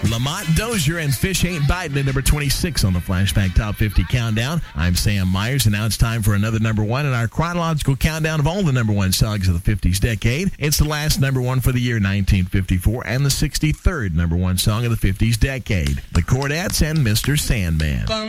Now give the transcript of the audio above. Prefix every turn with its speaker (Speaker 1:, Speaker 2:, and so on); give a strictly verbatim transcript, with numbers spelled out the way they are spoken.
Speaker 1: Lamont Dozier and Fish Ain't Biting at number twenty-six on the Flashback Top fifty Countdown. I'm Sam Myers, and now it's time for another number one in our chronological countdown of all the number one songs of the fifties decade. It's the last number one for the year nineteen fifty-four and the sixty-third number one song of the fifties decade. The Chordettes and Mister Sandman.